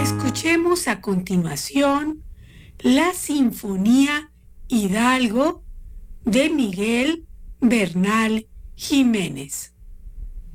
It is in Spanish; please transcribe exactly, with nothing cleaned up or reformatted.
Escuchemos a continuación la Sinfonía Hidalgo de Miguel Bernal Jiménez.